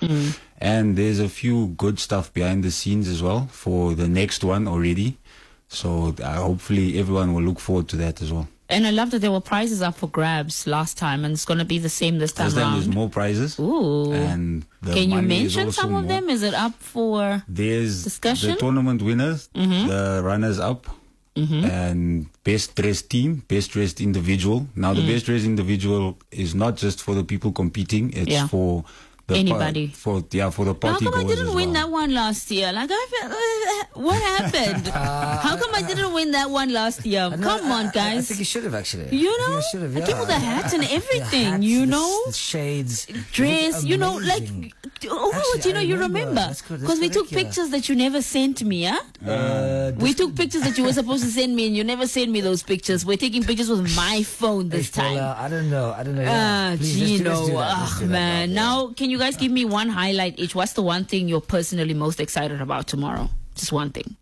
And there's a few good stuff behind the scenes as well for the next one already. So hopefully everyone will look forward to that as well. And I love that there were prizes up for grabs last time, and it's going to be the same this time This time there's around. more prizes. Ooh. And the Can you money is mention also some of more. them? Is it up for There's discussion? the tournament winners, the runners up, and best dressed team, best dressed individual. Now, the best dressed individual is not just for the people competing; it's for the anybody. for the How party come I goers didn't as win well. that one last year? Like, what happened? How come I didn't win that one last year? Come on, I guys. think you should have actually. You I think know, you should have, I give you the hats and The everything, hats, you the know? the shades, Dress, you know, like, amazing. oh, Actually, you know, I you remember. remember? That's good, that's Because we took correct, yeah. pictures that you never sent me, huh? We took pictures that you were supposed to send me, and you never sent me those pictures. We're taking pictures with my phone this time. I don't know. Yeah. Please, let's do Gino, that. Let's do that man. now. Now, can you guys give me one highlight each? What's the one thing you're personally most excited about tomorrow? Just one thing.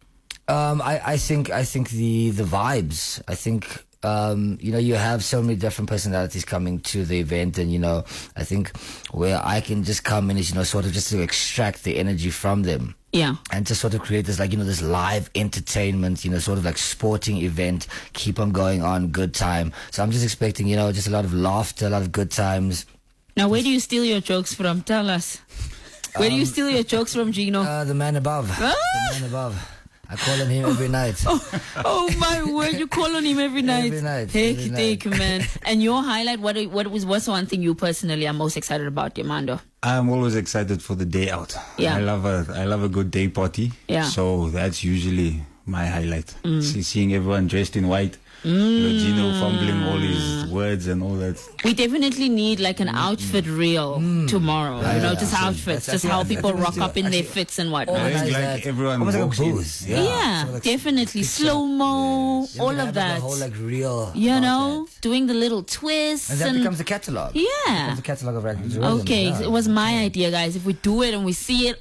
I think the vibes. I think you have so many different personalities coming to the event, and I think where I can just come in is sort of just to extract the energy from them. Yeah. And just sort of create this this live entertainment, sort of like sporting event, keep on going on, good time. So I'm just expecting, just a lot of laughter, a lot of good times. Now, where do you steal your jokes from? Tell us. Where do you steal your jokes from, Gino? The man above. Ah! The man above. I call on him every night. Oh my word! You call on him every night. Every night, Take, every take, night. man. And your highlight? What's one thing you personally are most excited about, Yamando? I'm always excited for the day out. Yeah. I love a good day party. Yeah. So that's usually my highlight. Seeing everyone dressed in white. Gino fumbling all his words and all that. We definitely need like an outfit reel tomorrow. Just outfits, just how people rock up in their fits and whatnot. I think Organize like that. everyone Almost like a walks in. booth. Yeah, Sort of like definitely. picture. Slow mo, You all can of have that. The whole real. You about know, that. doing the little twists. And that becomes the catalog. Yeah. It becomes the catalog of records. Okay, it was my idea, guys. If we do it and we see it